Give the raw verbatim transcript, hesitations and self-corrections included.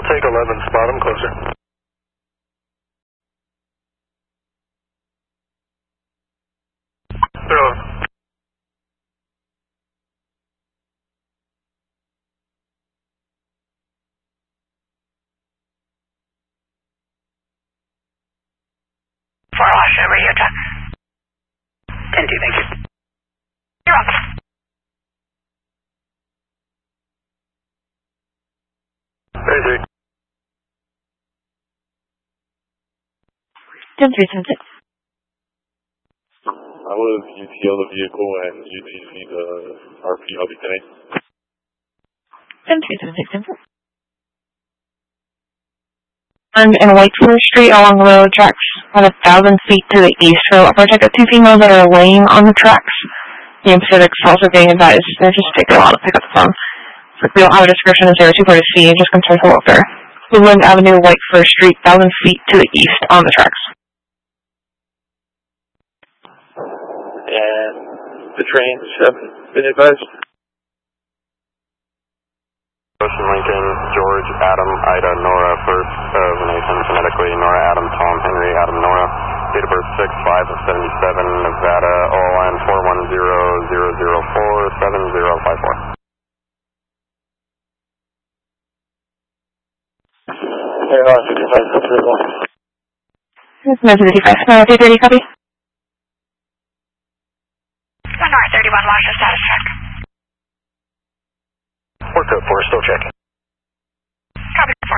I'll take eleven spot, I'm closer. Zero. Four Wash over Utah. ten two, thank you. You're up. Crazy. ten three, ten six. I was U T L the vehicle and U T C the R P. I'll be ten eight. ten three, ten six, ten four. I'm in Whitefield Street along the railroad tracks, about a thousand feet to the east. So I've got two females that are laying on the tracks. The Pacific's also being advised. They're just taking a while to pick up the phone. So we don't have a description of zero two four to C, just concerned for welfare. Woodland Avenue, Whitefield Street, thousand feet to the east on the tracks. And the trains have been advised. Ocean Lincoln, George, Adam, Ida, Nora, first of Nathan, phonetically, Nora, Adam, Tom, Henry, Adam, Nora, date of birth six five of seventy-seven, Nevada, O N four one zero zero zero four seven zero five four. Hey, uh, fifty-five, fifty-one. This is fifty-five, no, two thirty, copy. one North thirty-one, watch the status check. Work up for us, still checking. Copy,